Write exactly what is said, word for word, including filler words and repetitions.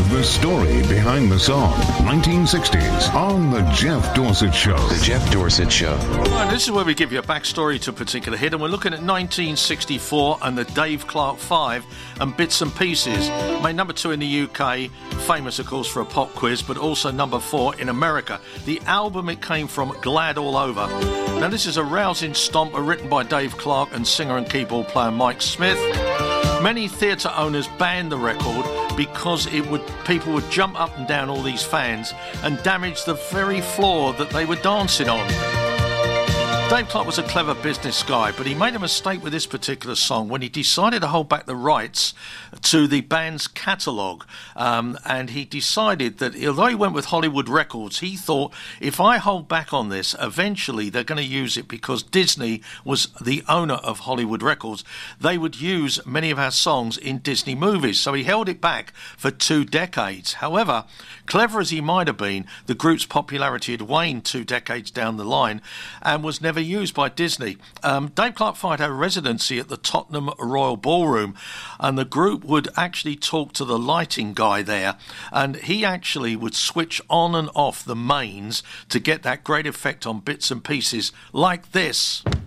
The story behind the song, nineteen sixties, on The Jeff Dorsett Show. The Jeff Dorsett Show. Well, this is where we give you a backstory to a particular hit, and we're looking at nineteen sixty-four and the Dave Clark Five and Bits and Pieces. Made number two in the U K, famous, of course, for a pop quiz, but also number four in America. The album it came from, Glad All Over. Now, this is a rousing stomper written by Dave Clark and singer and keyboard player Mike Smith. Many theatre owners banned the record because it would people would jump up and down all these fans and damage the very floor that they were dancing on. Dave Clark was a clever business guy, but he made a mistake with this particular song when he decided to hold back the rights to the band's catalogue. Um, and he decided that, although he went with Hollywood Records, he thought, if I hold back on this, eventually they're going to use it because Disney was the owner of Hollywood Records. They would use many of our songs in Disney movies. So he held it back for two decades. However, clever as he might have been, the group's popularity had waned two decades down the line and was never used by Disney. Um, Dave Clark Five had a residency at the Tottenham Royal Ballroom, and the group would actually talk to the lighting guy there, and he actually would switch on and off the mains to get that great effect on Bits and Pieces like this.